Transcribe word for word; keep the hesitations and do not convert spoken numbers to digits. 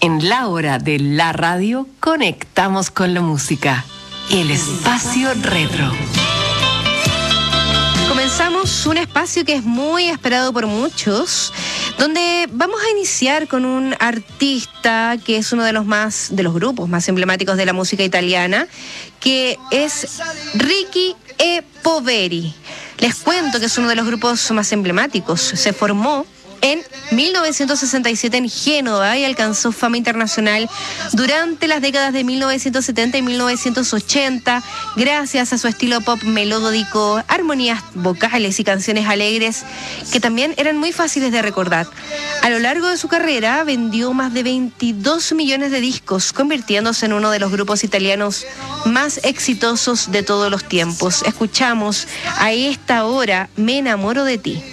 En la hora de la radio conectamos con la música. El espacio retro. Comenzamos un espacio que es muy esperado por muchos, donde vamos a iniciar con un artista que es uno de los más de los grupos más emblemáticos de la música italiana, que es Ricky e Poveri. Les cuento que es uno de los grupos más emblemáticos. Se formó en mil novecientos sesenta y siete en Génova y alcanzó fama internacional durante las décadas de mil novecientos setenta y mil novecientos ochenta gracias a su estilo pop melódico, armonías vocales y canciones alegres que también eran muy fáciles de recordar. A lo largo de su carrera vendió más de veintidós millones de discos, convirtiéndose en uno de los grupos italianos más exitosos de todos los tiempos. Escuchamos a esta hora Me enamoro de ti.